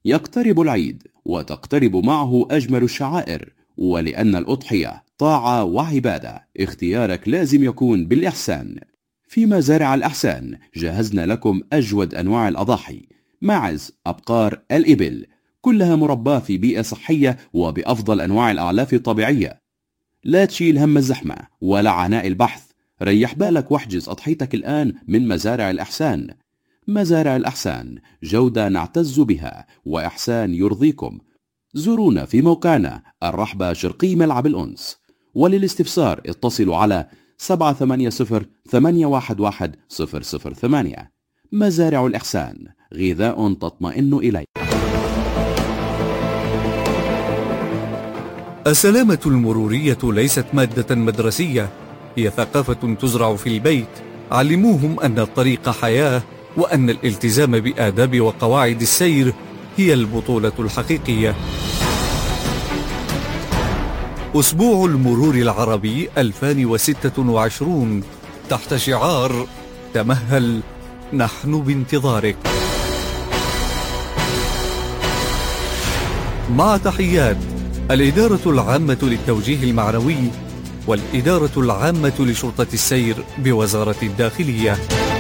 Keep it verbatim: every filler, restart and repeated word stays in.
يقترب العيد وتقترب معه أجمل الشعائر، ولأن الأضحية طاعة وعبادة اختيارك لازم يكون بالإحسان. في مزارع الإحسان جهزنا لكم أجود أنواع الأضاحي: معز، أبقار، الإبل، كلها مرباة في بيئة صحية وبأفضل أنواع الأعلاف الطبيعية. لا تشيل هم الزحمة ولا عناء البحث، ريح بالك واحجز أضحيتك الآن من مزارع الإحسان. مزارع الإحسان، جودة نعتز بها وإحسان يرضيكم. زورونا في موقعنا الرحبة شرقي ملعب الأنس، وللاستفسار اتصلوا على سبعة ثمانية صفر ثمانية واحد واحد صفر صفر ثمانية. مزارع الإحسان، غذاء تطمئن إليه. السلامة المرورية ليست مادة مدرسية، هي ثقافة تزرع في البيت. علموهم أن الطريق حياة، وأن الالتزام بآداب وقواعد السير هي البطولة الحقيقية. أسبوع المرور العربي ألفين وستة وعشرين تحت شعار تمهل، نحن بانتظارك. مع تحيات الإدارة العامة للتوجيه المعنوي والإدارة العامة لشرطة السير بوزارة الداخلية.